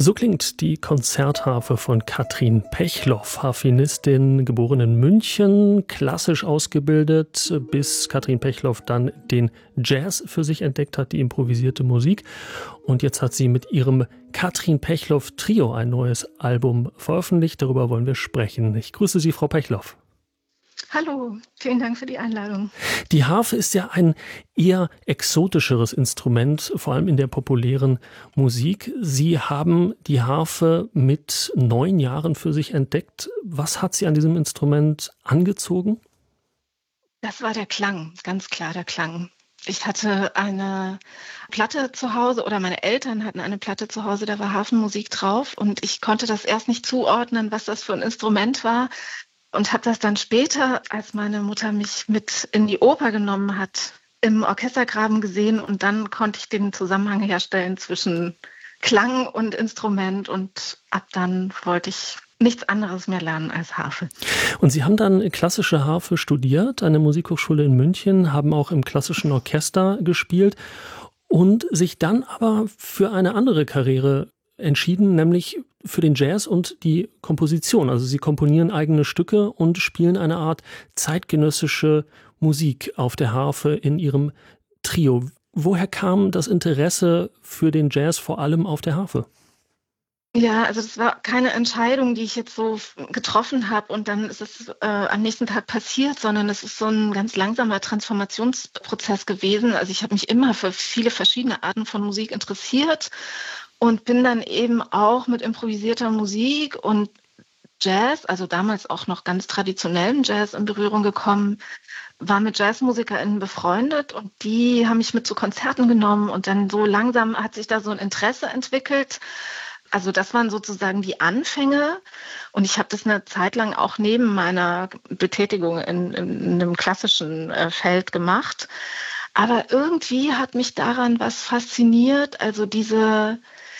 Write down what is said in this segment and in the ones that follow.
So klingt die Konzertharfe von Katrin Pechloff, Harfenistin, geboren in München, klassisch ausgebildet, bis Katrin Pechloff dann den Jazz für sich entdeckt hat, die improvisierte Musik. Und jetzt hat sie mit ihrem Katrin Pechloff Trio ein neues Album veröffentlicht. Darüber wollen wir sprechen. Ich grüße Sie, Frau Pechloff. Hallo, vielen Dank für die Einladung. Die Harfe ist ja ein eher exotischeres Instrument, vor allem in der populären Musik. Sie haben die Harfe mit 9 Jahren für sich entdeckt. Was hat Sie an diesem Instrument angezogen? Das war der Klang, ganz klar der Klang. Ich hatte eine Platte zu Hause oder meine Eltern hatten eine Platte zu Hause, da war Hafenmusik drauf und ich konnte das erst nicht zuordnen, was das für ein Instrument war. Und habe das dann später, als meine Mutter mich mit in die Oper genommen hat, im Orchestergraben gesehen und dann konnte ich den Zusammenhang herstellen zwischen Klang und Instrument und ab dann wollte ich nichts anderes mehr lernen als Harfe. Und Sie haben dann klassische Harfe studiert an der Musikhochschule in München, haben auch im klassischen Orchester gespielt und sich dann aber für eine andere Karriere entschieden, nämlich für den Jazz und die Komposition. Also Sie komponieren eigene Stücke und spielen eine Art zeitgenössische Musik auf der Harfe in Ihrem Trio. Woher kam das Interesse für den Jazz vor allem auf der Harfe? Ja, also das war keine Entscheidung, die ich jetzt so getroffen habe und dann ist es am nächsten Tag passiert, sondern es ist so ein ganz langsamer Transformationsprozess gewesen. Also ich habe mich immer für viele verschiedene Arten von Musik interessiert und bin dann eben auch mit improvisierter Musik und Jazz, also damals auch noch ganz traditionellen Jazz in Berührung gekommen, war mit JazzmusikerInnen befreundet und die haben mich mit zu Konzerten genommen und dann so langsam hat sich da so ein Interesse entwickelt. Also das waren sozusagen die Anfänge und ich habe das eine Zeit lang auch neben meiner Betätigung in einem klassischen Feld gemacht. Aber irgendwie hat mich daran was fasziniert, also diese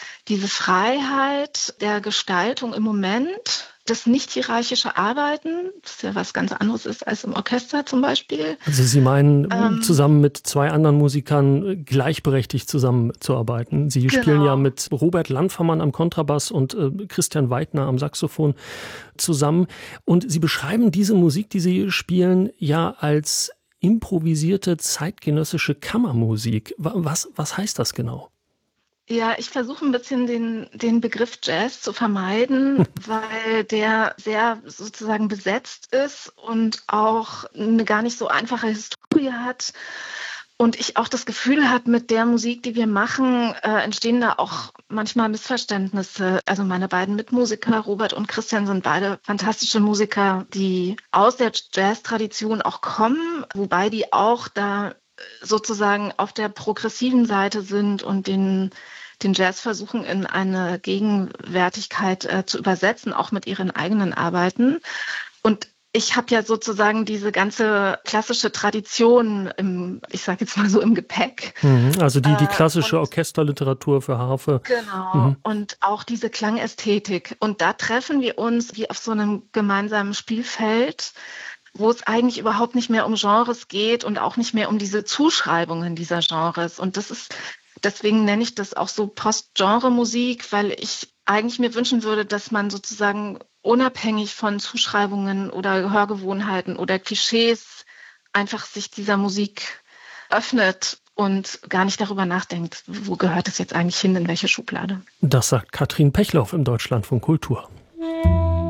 Freiheit der Gestaltung im Moment, das nicht-hierarchische Arbeiten, das ja was ganz anderes ist als im Orchester zum Beispiel. Also Sie meinen, zusammen mit 2 anderen Musikern gleichberechtigt zusammenzuarbeiten. Sie spielen ja mit Robert Landfermann am Kontrabass und Christian Weidner am Saxophon zusammen. Und Sie beschreiben diese Musik, die Sie spielen, ja als improvisierte zeitgenössische Kammermusik. Was heißt das genau? Ja, ich versuche ein bisschen den Begriff Jazz zu vermeiden, weil der sehr sozusagen besetzt ist und auch eine gar nicht so einfache Historie hat. Und ich auch das Gefühl habe, mit der Musik, die wir machen, entstehen da auch manchmal Missverständnisse. Also meine beiden Mitmusiker, Robert und Christian, sind beide fantastische Musiker, die aus der Jazz-Tradition auch kommen, wobei die auch da sozusagen auf der progressiven Seite sind und den Jazz versuchen in eine Gegenwärtigkeit zu übersetzen, auch mit ihren eigenen Arbeiten. Und ich habe ja sozusagen diese ganze klassische Tradition ich sage jetzt mal so im Gepäck. Also die klassische Orchesterliteratur für Harfe. Genau, und auch diese Klangästhetik. Und da treffen wir uns wie auf so einem gemeinsamen Spielfeld, wo es eigentlich überhaupt nicht mehr um Genres geht und auch nicht mehr um diese Zuschreibungen dieser Genres. Und deswegen nenne ich das auch so Post-Genre-Musik, weil ich eigentlich mir wünschen würde, dass man sozusagen unabhängig von Zuschreibungen oder Hörgewohnheiten oder Klischees einfach sich dieser Musik öffnet und gar nicht darüber nachdenkt, wo gehört es jetzt eigentlich hin, in welche Schublade. Das sagt Katrin Pechloff im Deutschlandfunk Kultur.